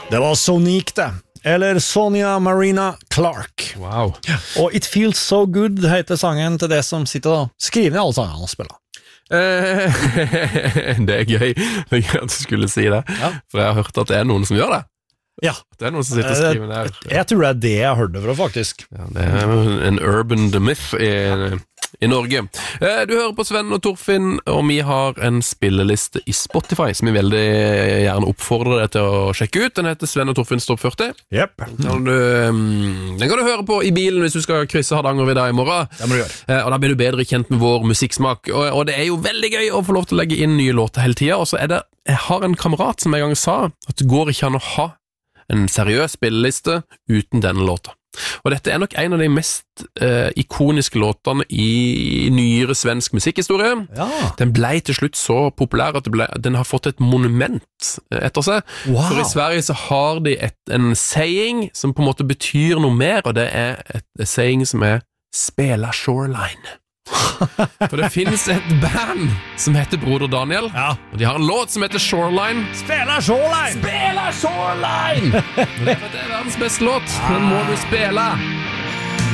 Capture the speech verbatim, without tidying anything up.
Det var Sonique det, eller Sonia Marina Clark. Wow. Og It Feels So Good heter sangen til det som sitter og skriver ned alle sangene og spiller. Eh, det er gøy. Det er gøy at du skulle si det, Ja. for jeg har hørt at det er noen som gjør det. Ja. Det er noen som sitter og skriver ned. Jeg tror det er det jeg hørte fra, faktisk. Ja, det er en urban myth i, i Norge. Eh, du hører på Sven og Torfinn, og vi har en spilleliste i Spotify som vi veldig gjerne oppfordrer deg til å sjekke ut. Den heter Sven og Torfinns Topp førti. Yep. Den kan, du, den kan du høre på i bilen hvis du skal krysse Hardangervidda i morgen. Det må du gjøre. Eh, og da blir du bedre kjent med vår musikksmak. Og, og det er jo veldig gøy å få lov til å legge inn nye låter hele tiden. Og så er det, jeg har en kamerat som en gang sa at det går ikke an å ha en seriøs spilleliste uten denne låta. Og dette er nok en av de mest eh, ikoniske låtene i nyere svensk musikkhistorie. Ja. Den ble til slutt så populær at det ble, den har fått et monument etter seg. Wow. For i Sverige så har de et, en saying som på en måte betyr noe mer, og det er et, et saying som er «Spela Shoreline». For det finnes et band som heter Broder Daniel, Ja. og de har en låt som heter Shoreline. Spela Shoreline! Spela Shoreline! Det er verdens beste låt. Den må du spille.